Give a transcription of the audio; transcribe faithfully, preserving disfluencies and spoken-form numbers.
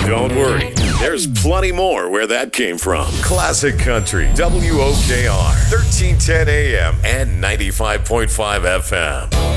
Don't worry, there's plenty more where that came from. Classic Country, W O K R, thirteen ten A M and ninety-five point five F M.